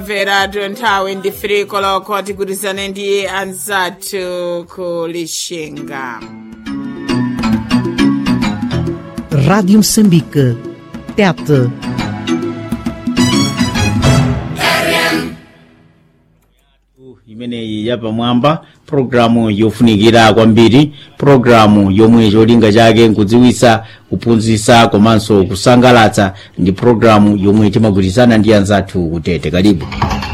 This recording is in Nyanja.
Vera nthawi ndi 3 koloko tigwirizane ndi anzathu kulishinga. Rádio Moçambique, TET. Imeneyi yapamwamba programu yofunikira kwambiri, programu yomwe cholinga chake nkudziwitsa, kuphunzitsa komanso kusangalatsa, ndi programu yomwe timagwirizana ndi anzathu kutete. Karibu.